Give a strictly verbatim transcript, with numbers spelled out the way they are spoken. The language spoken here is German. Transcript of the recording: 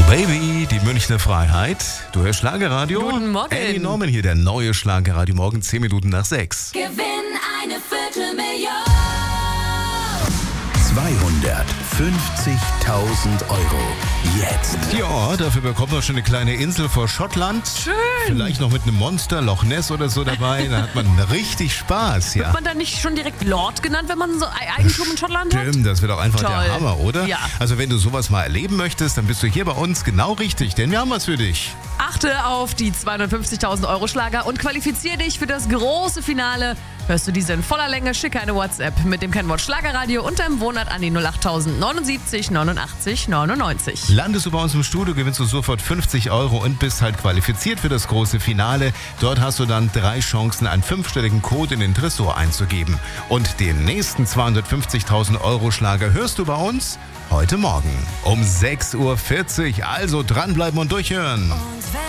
Baby, die Münchner Freiheit. Du hörst Schlagerradio. Guten Morgen. Eddie Norman hier, der neue Schlagerradio. Morgen zehn Minuten nach sechs. Gewinn eine Viertelmillion. zweihundertfünfzigtausend Euro. Jetzt. Ja, dafür bekommt man schon eine kleine Insel vor Schottland. Schön. Vielleicht noch mit einem Monster, Loch Ness oder so dabei. Da hat man richtig Spaß, ja. Wird man dann nicht schon direkt Lord genannt, wenn man so Eigentum in Schottland hat? Stimmt, das wird auch einfach Toll. der Hammer, oder? Ja. Also wenn du sowas mal erleben möchtest, dann bist du hier bei uns genau richtig, denn wir haben was für dich. Achte auf die zweihundertfünfzigtausend Euro Schlager und qualifiziere dich für das große Finale. Hörst du diese in voller Länge, schicke eine WhatsApp mit dem Kennwort Schlagerradio und deinem Wohnort an die null acht neunundsiebzig neunundachtzig neunundneunzig. Landest du bei uns im Studio, gewinnst du sofort fünfzig Euro und bist halt qualifiziert für das große Finale. Dort hast du dann drei Chancen, einen fünfstelligen Code in den Tresor einzugeben. Und den nächsten zweihundertfünfzigtausend Euro Schlager hörst du bei uns heute Morgen um sechs Uhr vierzig. Also dranbleiben und durchhören.